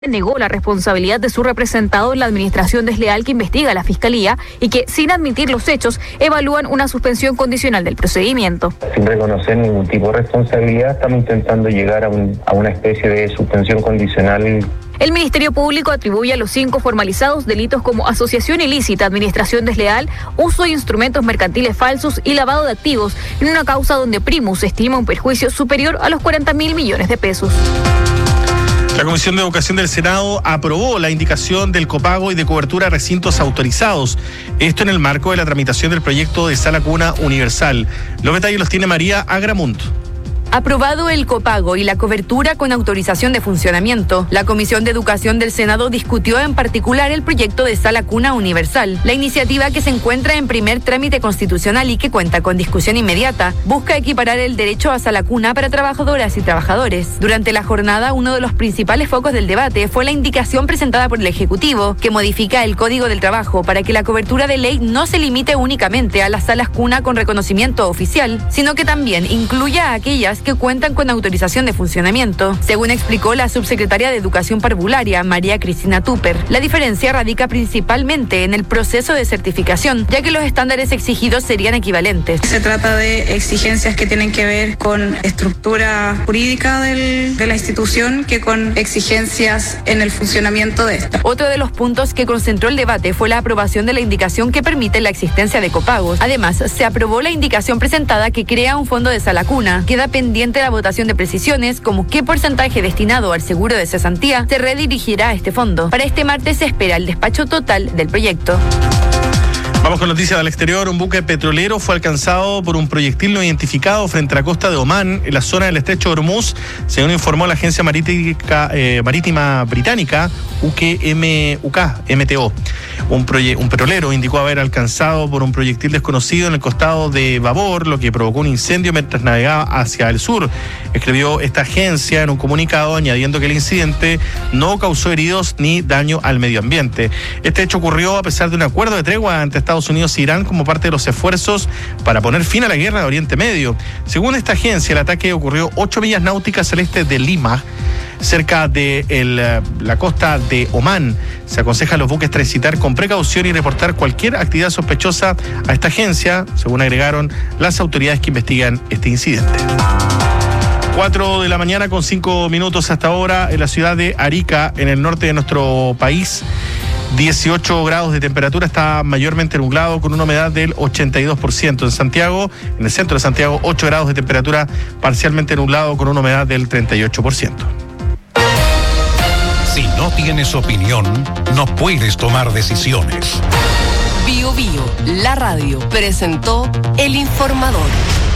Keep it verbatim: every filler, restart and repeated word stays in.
negó la responsabilidad de su representado en la administración desleal que investiga la Fiscalía y que, sin admitir los hechos, evalúan una suspensión condicional del procedimiento. Sin reconocer ningún tipo de responsabilidad, estamos intentando llegar a, un, a una especie de suspensión condicional. El Ministerio Público atribuye a los cinco formalizados delitos como asociación ilícita, administración desleal, uso de instrumentos mercantiles falsos y lavado de activos en una causa donde Primus estima un perjuicio superior a los cuarenta mil millones de pesos. La Comisión de Educación del Senado aprobó la indicación del copago y de cobertura a recintos autorizados. Esto en el marco de la tramitación del proyecto de sala cuna universal. Los detalles los tiene María Agramunt. Aprobado el copago y la cobertura con autorización de funcionamiento, la Comisión de Educación del Senado discutió en particular el proyecto de sala cuna universal. La iniciativa, que se encuentra en primer trámite constitucional y que cuenta con discusión inmediata, busca equiparar el derecho a sala cuna para trabajadoras y trabajadores. Durante la jornada, uno de los principales focos del debate fue la indicación presentada por el Ejecutivo, que modifica el Código del Trabajo para que la cobertura de ley no se limite únicamente a las salas cuna con reconocimiento oficial, sino que también incluya a aquellas que cuentan con autorización de funcionamiento. Según explicó la subsecretaria de Educación Parvularia, María Cristina Tupper, la diferencia radica principalmente en el proceso de certificación, ya que los estándares exigidos serían equivalentes. Se trata de exigencias que tienen que ver con estructura jurídica del, de la institución que con exigencias en el funcionamiento de esta. Otro de los puntos que concentró el debate fue la aprobación de la indicación que permite la existencia de copagos. Además, se aprobó la indicación presentada que crea un fondo de sala cuna. Queda pendiente la votación de precisiones, como qué porcentaje destinado al seguro de cesantía se redirigirá a este fondo. Para este martes se espera el despacho total del proyecto. Vamos con noticias del exterior. Un buque petrolero fue alcanzado por un proyectil no identificado frente a la costa de Omán, en la zona del estrecho de Hormuz, según informó la agencia marítica, eh, marítima británica U K M T O. Un, proye- un petrolero indicó haber alcanzado por un proyectil desconocido en el costado de babor, lo que provocó un incendio mientras navegaba hacia el sur. Escribió esta agencia en un comunicado añadiendo que el incidente no causó heridos ni daño al medio ambiente. Este hecho ocurrió a pesar de un acuerdo de tregua entre Estados Unidos e Irán como parte de los esfuerzos para poner fin a la guerra de Oriente Medio. Según esta agencia, el ataque ocurrió ocho millas náuticas al este de Lima, cerca de el, la costa de Omán. Se aconseja a los buques transitar con precaución y reportar cualquier actividad sospechosa a esta agencia, según agregaron las autoridades que investigan este incidente. cuatro de la mañana con cinco minutos hasta ahora en la ciudad de Arica, en el norte de nuestro país. dieciocho grados de temperatura, está mayormente nublado con una humedad del ochenta y dos por ciento. En Santiago, en el centro de Santiago, ocho grados de temperatura, parcialmente nublado con una humedad del treinta y ocho por ciento. Si no tienes opinión, no puedes tomar decisiones. Bio Bio, la radio, presentó El Informador.